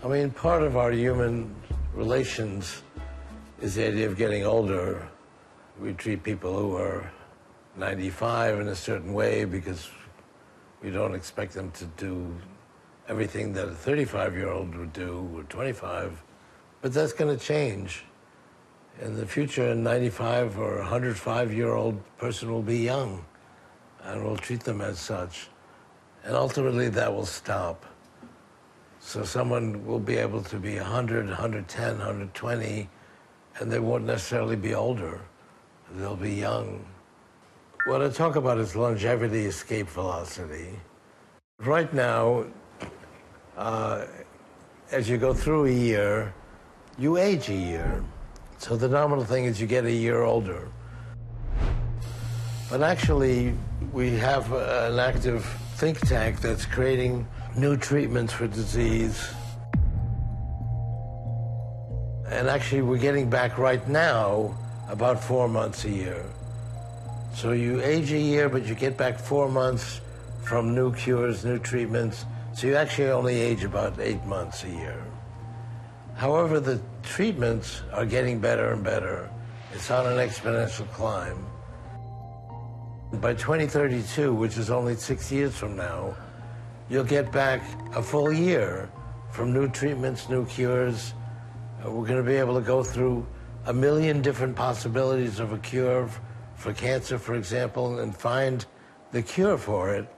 I mean, part of our human relations is the idea of getting older. We treat people who are 95 in a certain way because we don't expect them to do everything that a 35-year-old would do, or 25. But that's going to change. In the future, a 95 or 105-year-old person will be young, and we'll treat them as such. And ultimately, that will stop. So someone will be able to be 100, 110, 120, and they won't necessarily be older. They'll be young. What I talk about is longevity escape velocity. Right now, as you go through a year, you age a year. So the nominal thing is you get a year older. But actually, we have an active think tank that's creating new treatments for disease. And actually, we're getting back right now about 4 months a year. So you age a year, but you get back 4 months from new cures, new treatments. So you actually only age about 8 months a year. However, the treatments are getting better and better. It's on an exponential climb. By 2032, which is only 6 years from now, you'll get back a full year from new treatments, new cures. We're going to be able to go through 1 million different possibilities of a cure for cancer, for example, and find the cure for it.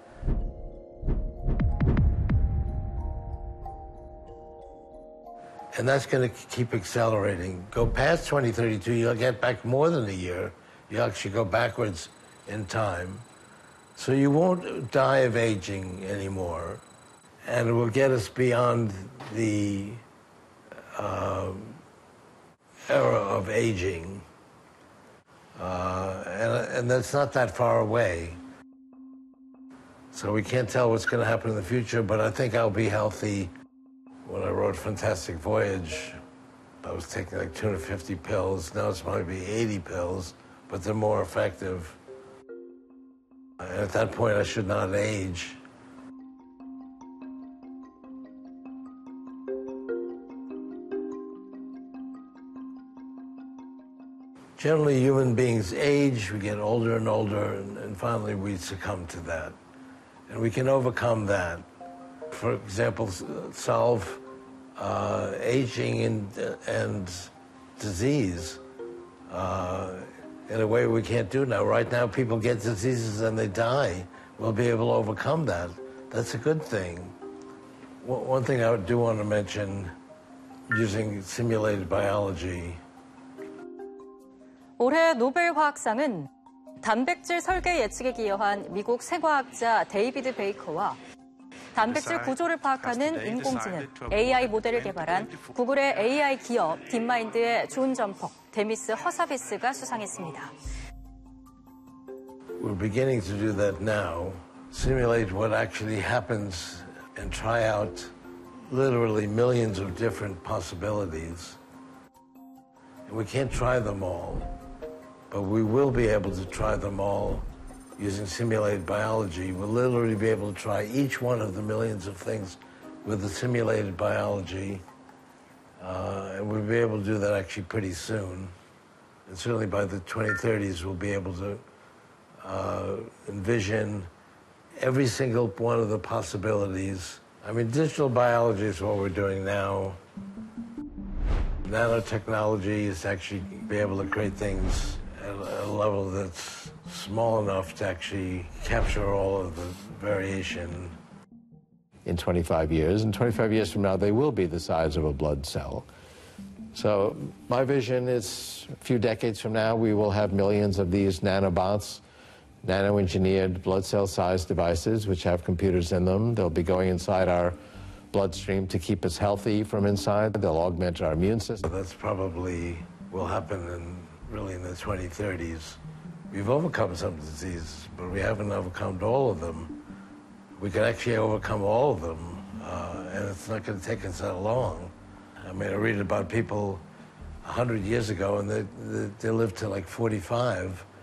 And that's going to keep accelerating. Go past 2032, you'll get back more than a year. You'll actually go backwards in time. So you won't die of aging anymore. And it will get us beyond the era of aging. And that's not that far away. So we can't tell what's going to happen in the future, but I think I'll be healthy. When I wrote Fantastic Voyage, I was taking like 250 pills. Now it's maybe 80 pills, but they're more effective. And at that point, I should not age. Generally, human beings age, we get older and older, and finally we succumb to that. And we can overcome that. For example, solve aging and disease in a way we can't do now. Right now, people get diseases and they die. We'll be able to overcome that. That's a good thing. One thing I do want to mention, using simulated biology. 올해 노벨 화학상은 단백질 설계 예측에 기여한 미국 생화학자 데이비드 베이커와 단백질 구조를 파악하는 인공지능 AI 모델을 개발한 구글의 AI 기업 딥마인드의 존 점퍼, 데미스 허사비스가 수상했습니다. We're beginning to do that now. Simulate what actually happens and try out literally millions of different possibilities. And we can't try them all, but we will be able to try them all. Using simulated biology, we'll literally be able to try each one of the millions of things with the simulated biology. And we'll be able to do that actually pretty soon. And certainly by the 2030s, we'll be able to envision every single one of the possibilities. I mean, digital biology is what we're doing now. Nanotechnology is actually be able to create things at a level that's small enough to actually capture all of the variation. In 25 years, and 25 years from now, they will be the size of a blood cell. So my vision is a few decades from now, we will have millions of these nanobots, nano-engineered blood cell-sized devices, which have computers in them. They'll be going inside our bloodstream to keep us healthy from inside. They'll augment our immune system. That's probably will happen really in the 2030s. We've overcome some diseases, but we haven't overcome all of them. We can actually overcome all of them, and it's not going to take us that long. I mean, I read about people 100 years ago, and they lived to like 45.